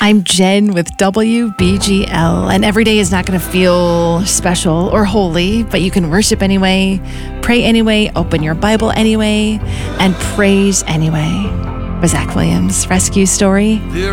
I'm Jen with WBGL, and every day is not going to feel special or holy, but you can worship anyway, pray anyway, open your Bible anyway, and praise anyway. By Zach Williams, Rescue Story.